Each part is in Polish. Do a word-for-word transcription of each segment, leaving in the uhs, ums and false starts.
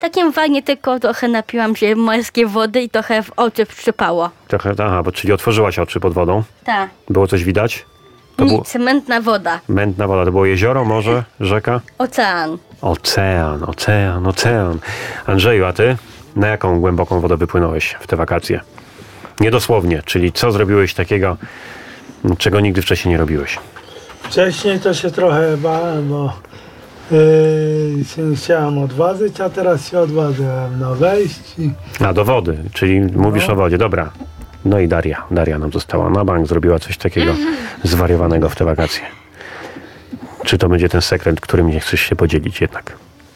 Takim fajnie, tylko trochę napiłam się morskiej wody i trochę w oczy przypało. Trochę, aha, bo czyli otworzyłaś oczy pod wodą? Tak. Było coś widać? To Nic, było... mętna woda. Mętna woda. To było jezioro, morze, rzeka? Ocean. Ocean, ocean, ocean. Andrzeju, a ty na jaką głęboką wodę wypłynąłeś w te wakacje? Niedosłownie, czyli co zrobiłeś takiego, czego nigdy wcześniej nie robiłeś? Wcześniej to się trochę bałem, bo yy, się nie chciałem odważyć, a teraz się odważyłem na wejść. I... A do wody, czyli mówisz No. o wodzie, dobra. No i Daria, Daria nam została na bank, zrobiła coś takiego zwariowanego w te wakacje. Czy to będzie ten sekret, którym nie chcesz się podzielić jednak?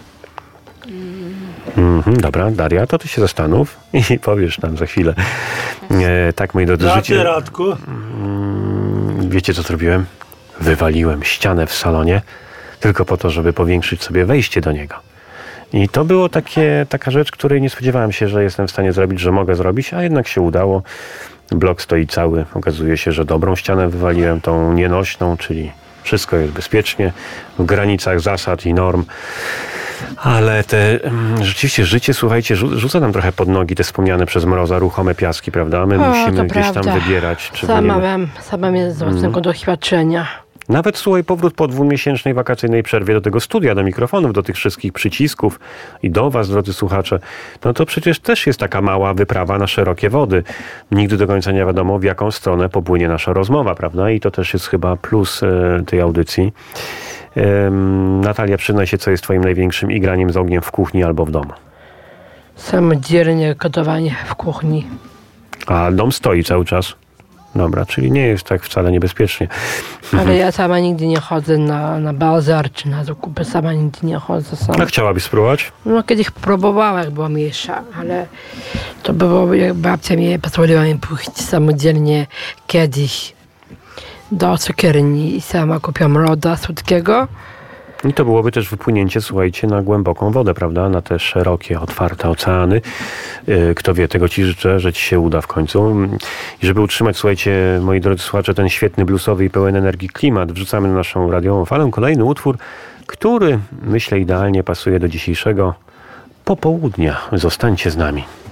Mhm, dobra, Daria, to ty się zastanów i powiesz nam za chwilę. E, tak, moi drodzy, Na życie... Radku. Mm, wiecie, co zrobiłem? Wywaliłem ścianę w salonie tylko po to, żeby powiększyć sobie wejście do niego. I to było takie, taka rzecz, której nie spodziewałem się, że jestem w stanie zrobić, że mogę zrobić, a jednak się udało. Blok stoi cały. Okazuje się, że dobrą ścianę wywaliłem, tą nienośną, czyli wszystko jest bezpiecznie, w granicach zasad i norm. Ale te rzeczywiście życie, słuchajcie, rzu- rzuca nam trochę pod nogi te wspomniane przez Mroza ruchome piaski, prawda? My O, musimy to gdzieś prawda. tam wybierać. Czy Sama wolimy... mam, sama miałem z własnego doświadczenia. Nawet, słuchaj, powrót po dwumiesięcznej wakacyjnej przerwie do tego studia, do mikrofonów, do tych wszystkich przycisków i do was, drodzy słuchacze, no to przecież też jest taka mała wyprawa na szerokie wody. Nigdy do końca nie wiadomo, w jaką stronę popłynie nasza rozmowa, prawda? I to też jest chyba plus e, tej audycji. E, Natalia, przyznaj się, co jest twoim największym igraniem z ogniem w kuchni albo w domu. Samodzielnie gotowanie w kuchni. A dom stoi cały czas? Dobra, czyli nie jest tak wcale niebezpiecznie. Ale ja sama nigdy nie chodzę na, na bazar czy na zakupy, sama nigdy nie chodzę sama. A chciałabyś spróbować? No kiedyś próbowała, jak była mniejsza, ale to było, jak babcia mi pozwoliła mi pójść samodzielnie kiedyś do cukierni i sama kupiłam loda słodkiego. I to byłoby też wypłynięcie, słuchajcie, na głęboką wodę, prawda? Na te szerokie, otwarte oceany. Kto wie, tego ci życzę, że ci się uda w końcu. I żeby utrzymać, słuchajcie, moi drodzy słuchacze, ten świetny bluesowy i pełen energii klimat, wrzucamy na naszą radiową falę kolejny utwór, który, myślę, idealnie pasuje do dzisiejszego popołudnia. Zostańcie z nami.